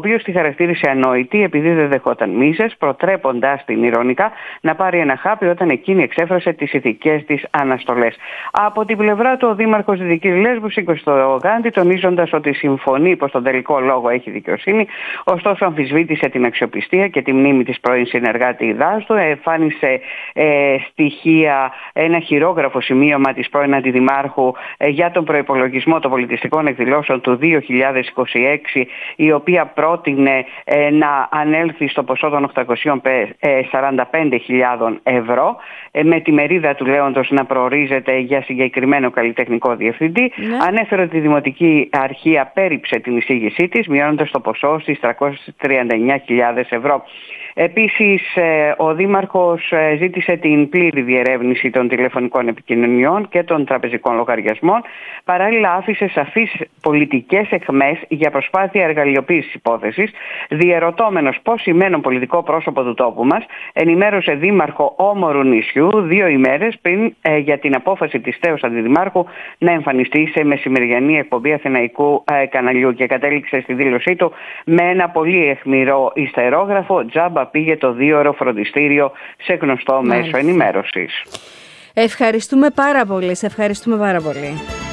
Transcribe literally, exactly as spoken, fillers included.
οποίος τη χαρακτήρισε ανόητη επειδή δεν δεχόταν μίζες, προτρέποντάς την ηρωνικά να πάρει ένα χάπι όταν εκείνη εξέφρασε τις ηθικές της αναστολές. Από την πλευρά του, ο δήμαρχος Δυτικής Λέσβου σήκωσε το γάντι, τονίζοντας ότι συμφωνεί πως στον τελικό λόγο έχει δικαιοσύνη, ωστόσο αμφισβήτησε την αξιοπιστία και τη μνήμη της πρώην συνεργάτη δάσου, εμφάνισε ε, στοιχεία, ένα χειρόγραφο σημείωμα της πρώην αντιδημάρχου ε, για τον προϋπολογισμό των πολιτιστικών εκδηλώσεων του δύο χιλιάδες είκοσι έξι, η οποία πρότεινε ε, να ανέλθει στο ποσό των οκτακόσιες σαράντα πέντε χιλιάδες ευρώ, ε, με τη μερίδα του λέοντος να προορίζεται για συγκεκριμένο καλλιτεχνικό διευθυντή. Ναι. Ανέφερε ότι η Δημοτική Αρχή απέρριψε την εισήγησή της, μειώνοντας το ποσό στις τριακόσιες τριάντα εννέα χιλιάδες ευρώ. Επίσης, ο Δήμαρχος ζήτησε την πλήρη διερεύνηση των τηλεφωνικών επικοινωνιών και των τραπεζικών λογαριασμών. Παράλληλα, άφησε σαφείς πολιτικές αιχμές για προσπάθεια εργαλειοποίησης υπόθεσης. Διερωτώμενος πώς σημαίνον πολιτικό πρόσωπο του τόπου μας, ενημέρωσε Δήμαρχο όμορου νησιού δύο ημέρες πριν ε, για την απόφαση της τέως Αντιδημάρχου να εμφανιστεί σε μεσημεριανή εκπομπή Αθηναϊκού ε, καναλιού και κατέληξε στη δήλωσή του με ένα πολύ αιχμηρό ιστερόγραφο: τζάμπα πήγε το δίωρο φροντιστήριο σε γνωστό μέσο ενημέρωσης. Ευχαριστούμε πάρα πολύ. Σε ευχαριστούμε πάρα πολύ.